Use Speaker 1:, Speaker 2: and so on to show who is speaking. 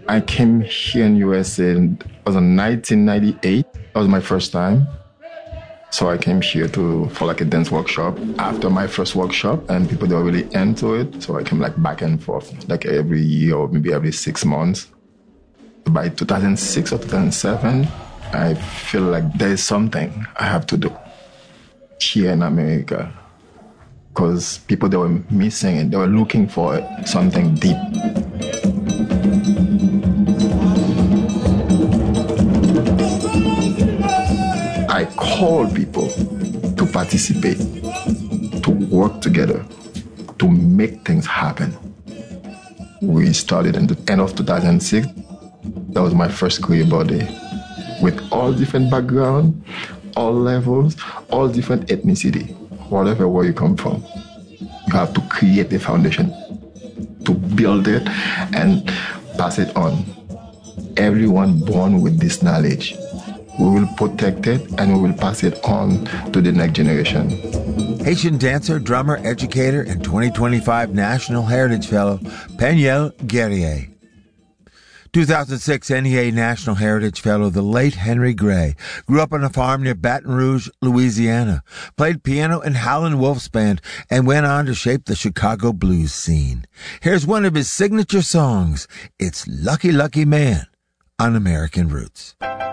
Speaker 1: I came here in USA, it was in 1998. That was my first time. So I came here for like a dance workshop. After my first workshop, and people, they were really into it. So I came like back and forth, like every year or maybe every 6 months. By 2006 or 2007, I feel like there is something I have to do here in America. Because people, they were missing it. They were looking for something deep. I call people to participate, to work together, to make things happen. We started in the end of 2006. That was my first career body, with all different backgrounds, all levels, all different ethnicity, whatever where you come from. You have to create the foundation, to build it and pass it on. Everyone born with this knowledge. We will protect it and we will pass it on to the next generation.
Speaker 2: Haitian dancer, drummer, educator, and 2025 National Heritage Fellow, Peniel Guerrier. 2006 NEA National Heritage Fellow, the late Henry Gray, grew up on a farm near Baton Rouge, Louisiana, played piano in Howlin' Wolf's band, and went on to shape the Chicago blues scene. Here's one of his signature songs. It's Lucky Lucky Man on American Roots.